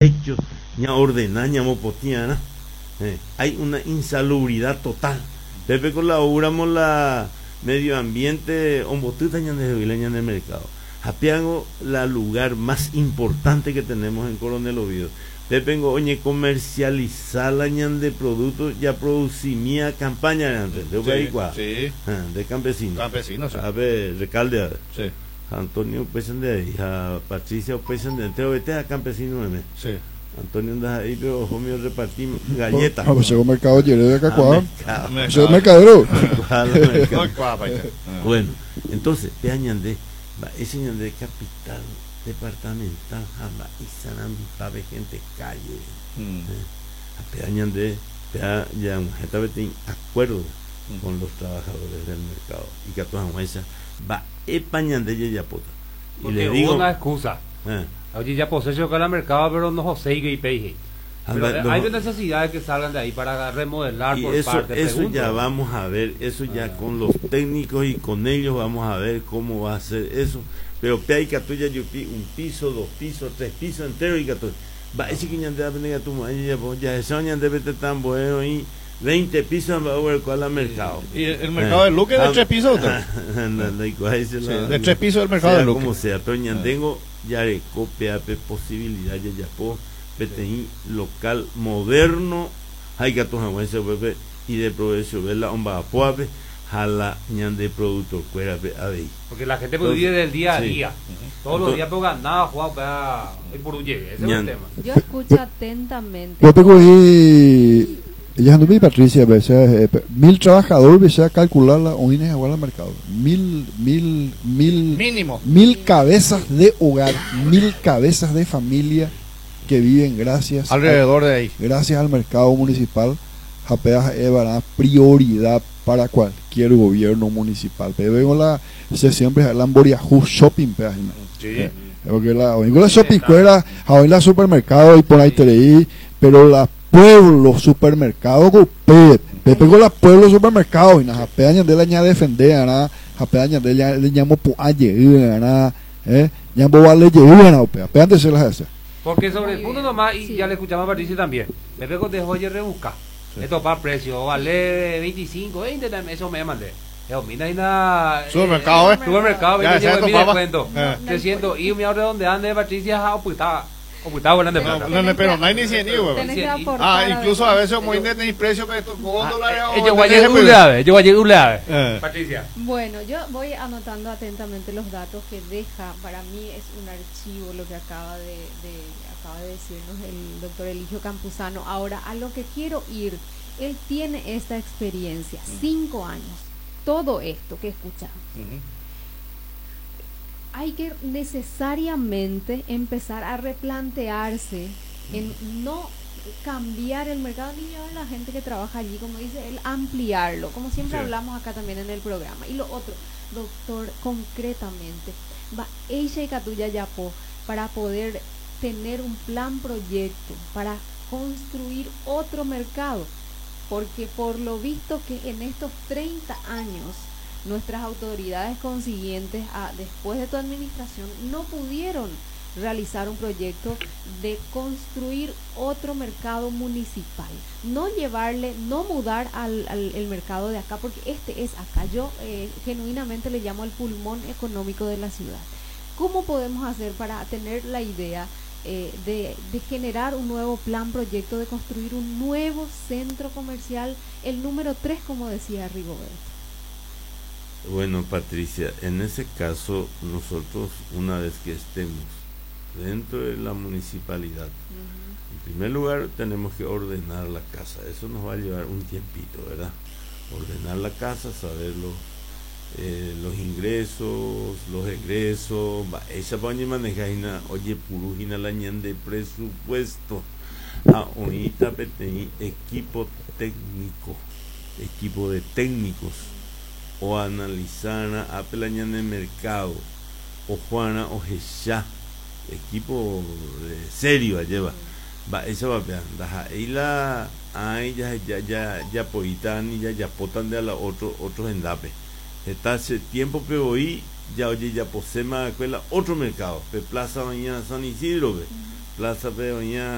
techo, ña ordenar, ña mopotiana. Hay una insalubridad total. Pepe colaboramos la medio ambiente, ombotuta ña de en el mercado. Japiango, la lugar más importante que tenemos en Coronel Oviedo. Pepengo, oye, comercializar la ñan de productos, ya producimía campaña antes, de campesinos. Campesinos, sí. A ver, recalde, a ver. Sí. Antonio Pesen de ahí, a Patricia Pesen de Teo, vete a campesino, meme. Sí. Antonio anda ahí, pero homio repartí galletas. Ah, pues llegó mercado lleno de cacuá. Mercado. Mercadero. Bueno, entonces, te añade, ese añade capital departamental, jamás, y sanambi, para ver gente calle. Te añade, ya un gente tiene acuerdo con los trabajadores del mercado. Y que a todas esas, va, epañande y ya pota. Y le digo una excusa. Oye, ya posee acá en el mercado, pero no José y Pei. Hay necesidad de que salgan de ahí para remodelar y por eso, parte. Eso ya vamos a ver, eso ya con los técnicos y con ellos vamos a ver cómo va a ser eso. Pero pe hay que tuya yo un piso, 2 pisos, 3 pisos enteros y que tú va ese que ya debe tu ya esa ya debe estar tan bueno y 20 pisos va a ver cuál es el mercado. Y el mercado de Luque de 3 pisos. De 3 pisos el mercado de Luque. Como sea, pero ya tengo ya copia posibilidad ya puedo PTI local moderno hay que tomar ese bebé y de provecho ver la homba puave jala ñan de producto cuera a porque la gente puede vivir del día a día todos los días pongan nada jugar para el ese es el tema. Yo escucho atentamente. Yo te cogí ella no vi Patricia, 1000 trabajadores, a calcular la OINES igual al mercado. 1000 mínimo. 1000 cabezas de hogar, 1000 cabezas de familia que viven gracias alrededor de ahí. Gracias al mercado municipal. Japeas es prioridad para cualquier gobierno municipal. Pero vengo se siempre la Boriajú shopping, sí. Porque la shopping cuera, la supermercado y por ahí te pero la pueblo supermercado Pepe con la pueblo supermercado y na japeaña de la ña defender na japeaña de le llamo pu aye na llamo vale llegar na pe antes se las hace. Porque sobre el punto nomás, y ya le escuchamos a Patricia también, me pego de joya rebuscar. Esto para precio, vale 25, 20, eso me mandé. Mira, y nada. Supermercado, Supermercado, 300, y me ahorré donde ande Patricia, ocultaba volando de plata. No, pero no hay ni 100 incluso a veces muy de tenéis precio que con $1. Yo voy a llegar Patricia. Bueno, yo voy anotando atentamente los datos que deja, para mí es un archivo lo que acaba de decirnos el doctor Eligio Campuzano. Ahora, a lo que quiero ir, él tiene esta experiencia, 5 años, todo esto que escuchamos. Hay que necesariamente empezar a replantearse en no cambiar el mercado ni llevar a la gente que trabaja allí, como dice él, ampliarlo, como siempre hablamos acá también en el programa. Y lo otro, doctor, concretamente, va ella y Catuya Yapó para poder tener un plan proyecto para construir otro mercado, porque por lo visto que en estos 30 años nuestras autoridades consiguientes después de tu administración no pudieron realizar un proyecto de construir otro mercado municipal, no mudar el mercado de acá, porque este es acá. Yo genuinamente le llamo el pulmón económico de la ciudad. ¿Cómo podemos hacer para tener la idea de generar un nuevo plan proyecto, de construir un nuevo centro comercial, el número 3, como decía Rigoberto? Bueno, Patricia, en ese caso nosotros, una vez que estemos dentro de la municipalidad, en primer lugar tenemos que ordenar la casa. Eso nos va a llevar un tiempito, ¿verdad? Ordenar la casa, saber los ingresos, los egresos, esa paña manejaina, oye, purujina la ñan de presupuesto, ahorita equipo de técnicos, o analizar a pelañan de mercado, o Juana, o Jesá, equipo serio lleva, esa va a pegar, ya poitan y ya potan de a la otros endape. Está hace tiempo POI, ya posee más escuela, otro mercado, Plaza Doña San Isidro, Plaza Doña